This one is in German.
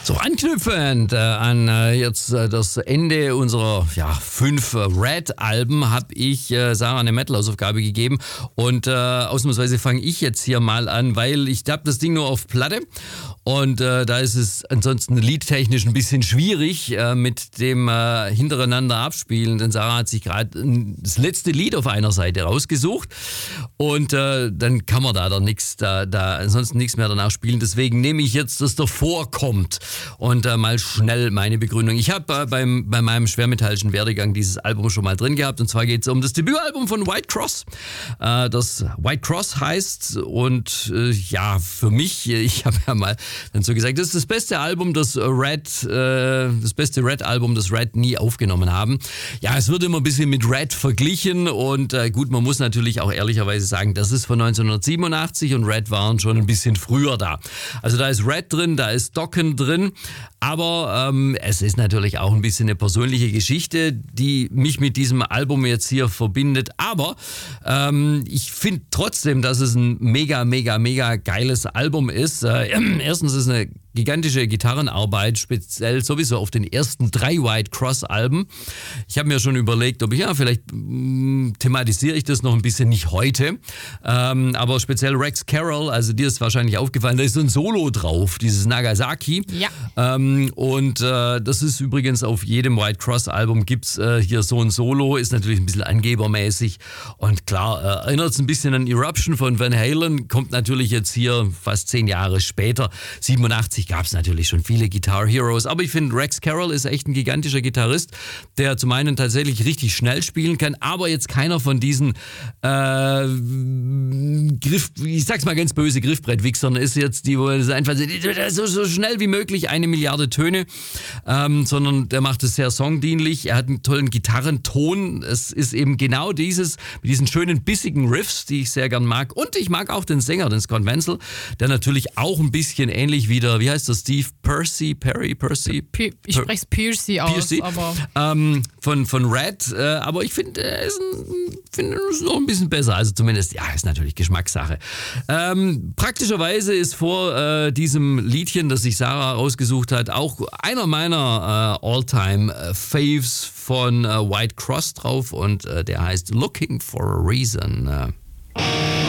So, anknüpfend an jetzt das Ende unserer 5 Red-Alben habe ich Sarah eine Metal-Hausaufgabe gegeben und ausnahmsweise fange ich jetzt hier mal an, weil ich habe das Ding nur auf Platte und da ist es ansonsten liedtechnisch ein bisschen schwierig mit dem hintereinander abspielen, denn Sarah hat sich gerade das letzte Lied auf einer Seite rausgesucht und dann kann man da ansonsten nichts mehr danach spielen, deswegen nehme ich jetzt das davor kommt. Und mal schnell meine Begründung. Ich habe bei meinem schwermetallischen Werdegang dieses Album schon mal drin gehabt. Und zwar geht es um das Debütalbum von White Cross. Das White Cross heißt und für mich, ich habe ja mal dann so gesagt, das ist das beste Album, das beste Red-Album, das Red nie aufgenommen haben. Ja, es wird immer ein bisschen mit Red verglichen und gut, man muss natürlich auch ehrlicherweise sagen, das ist von 1987 und Red waren schon ein bisschen früher da. Also da ist Red drin, da ist Dokken drin. Aber es ist natürlich auch ein bisschen eine persönliche Geschichte, die mich mit diesem Album jetzt hier verbindet. Aber ich finde trotzdem, dass es ein mega, mega, mega geiles Album ist. Erstens ist es eine gigantische Gitarrenarbeit, speziell sowieso auf den ersten 3 White Cross Alben. Ich habe mir schon überlegt, ob ich, vielleicht thematisiere ich das noch ein bisschen, nicht heute, aber speziell Rex Carroll, also dir ist wahrscheinlich aufgefallen, da ist so ein Solo drauf, dieses Nagasaki. Ja. Und das ist übrigens auf jedem White Cross Album gibt's hier so ein Solo, ist natürlich ein bisschen angebermäßig und klar, erinnert es ein bisschen an Eruption von Van Halen, kommt natürlich jetzt hier fast 10 Jahre später. 87 gab es natürlich schon viele Guitar Heroes, aber ich finde, Rex Carroll ist echt ein gigantischer Gitarrist, der zum einen tatsächlich richtig schnell spielen kann, aber jetzt keiner von diesen ich sag's mal ganz böse, Griffbrettwichsern ist jetzt, die wo es einfach so schnell wie möglich 1 Milliarde Töne, sondern der macht es sehr songdienlich, er hat einen tollen Gitarrenton, es ist eben genau dieses, mit diesen schönen bissigen Riffs, die ich sehr gern mag und ich mag auch den Sänger, den Scott Wenzel, der natürlich auch ein bisschen ähnlich wie der, wie heißt der, Steve Percy? Ich spreche es Piercy aus, Piercy, aber von Red, aber ich finde, er ist noch ein bisschen besser, also zumindest, ist natürlich Geschmackssache. Praktischerweise ist vor diesem Liedchen, das sich Sarah rausgesucht hat, auch einer meiner All-Time-Faves von White Cross drauf und der heißt Looking for a Reason.